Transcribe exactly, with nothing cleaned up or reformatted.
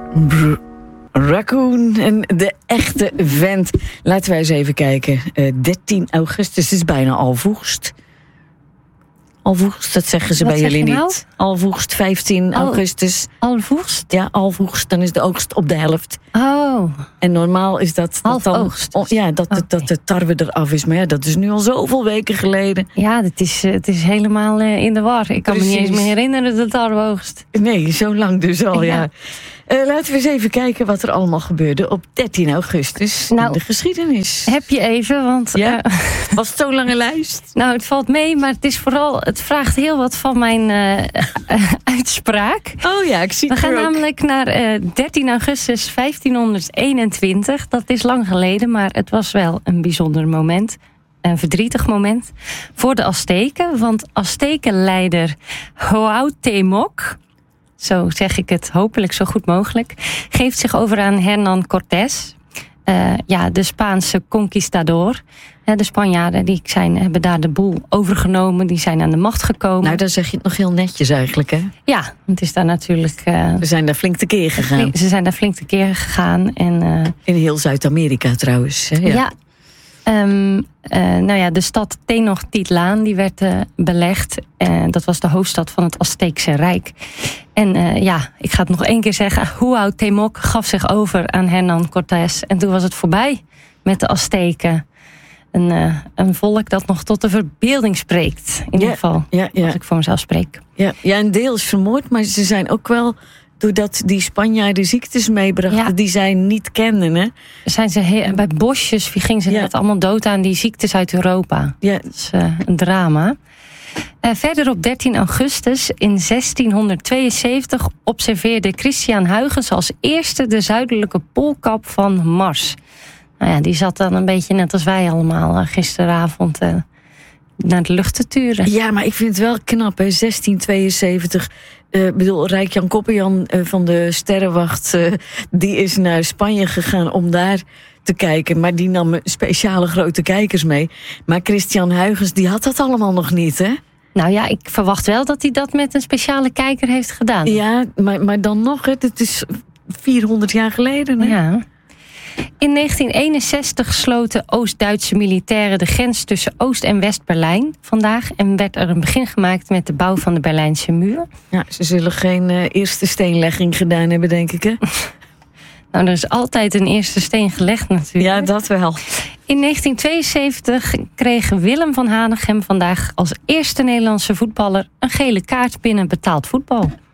Br- Raccoon en de echte vent. Laten wij eens even kijken. Uh, dertien augustus is bijna alvoegst. Alvoegst, dat zeggen ze Wat bij zeg jullie je nou? niet. Alvoegst, vijftien Al- augustus. Alvoegst? Ja, alvoegst, dan is de oogst op de helft. Oh, En normaal is dat... dat dan, Halfoogst. oh, ja, dat, Oké. dat de tarwe eraf is. Maar ja, dat is nu al zoveel weken geleden. ja, het is, eh, het is helemaal eh, in de war. Ik kan me niet Precies. eens meer herinneren dat het tarweoogst. Nee, zo lang dus al, ja. Ja. Uh, laten we eens even kijken wat er allemaal gebeurde op dertien augustus Nou, in de geschiedenis. Heb je even, want... Ja? eh, Was het zo'n lange lijst? nou, het valt mee, maar het is vooral... Het vraagt heel wat van mijn eh, eh, uitspraak. Oh ja, ik zie We het gaan er ook. namelijk naar eh, dertien augustus vijftienhonderdeenentwintig. Dat is lang geleden, maar het was wel een bijzonder moment. Een verdrietig moment voor de Azteken. Want Aztekenleider Cuauhtémoc, zo zeg ik het hopelijk zo goed mogelijk, geeft zich over aan Hernán Cortés. Uh, ja, de Spaanse conquistador. Uh, de Spanjaarden die zijn, hebben daar de boel overgenomen. Die zijn aan de macht gekomen. Nou, dan zeg je het nog heel netjes eigenlijk, hè? Ja, het is daar natuurlijk... Uh, We zijn daar flink tekeer gegaan. Ze zijn daar flink tekeer gegaan. En, uh, in heel Zuid-Amerika trouwens. Hè? Ja. ja. Um, uh, nou ja, de stad Tenochtitlan die werd uh, belegd. Uh, dat was de hoofdstad van het Azteekse Rijk. En uh, ja, ik ga het nog één keer zeggen. Cuauhtémoc gaf zich over aan Hernán Cortés. En toen was het voorbij met de Azteken. Een, uh, een volk dat nog tot de verbeelding spreekt. In ja, ieder geval, ja, ja. als ik voor mezelf spreek. Ja, ja, een deel is vermoord, maar ze zijn ook wel... doordat die Spanjaarden ziektes meebrachten Ja. die zij niet kenden, hè? Zijn ze heel, bij bosjes gingen ze Ja. net allemaal dood aan die ziektes uit Europa. Ja. Dat is uh, een drama. Uh, verder op dertien augustus in zestienhonderdtweeënzeventig observeerde Christian Huygens als eerste de zuidelijke poolkap van Mars. Nou ja, die zat dan een beetje net als wij allemaal uh, gisteravond uh, naar de lucht te turen. Ja, maar ik vind het wel knap, hè? zestien tweeënzeventig. Ik uh, bedoel, Rijk-Jan Koppenjan uh, van de Sterrenwacht... Uh, die is naar Spanje gegaan om daar te kijken. Maar die nam speciale grote kijkers mee. Maar Christian Huygens, die had dat allemaal nog niet, hè? Nou ja, ik verwacht wel dat hij dat met een speciale kijker heeft gedaan. Ja, maar, maar dan nog, hè? Het is vierhonderd jaar geleden, hè? Ja. In negentien eenenzestig sloten Oost-Duitse militairen de grens tussen Oost- en West-Berlijn vandaag. En werd er een begin gemaakt met de bouw van de Berlijnse muur. Ja, ze zullen geen uh, eerste steenlegging gedaan hebben, denk ik, hè? Nou, er is altijd een eerste steen gelegd natuurlijk. Ja, dat wel. In negentien tweeënzeventig kreeg Willem van Hanegem vandaag als eerste Nederlandse voetballer een gele kaart binnen betaald voetbal.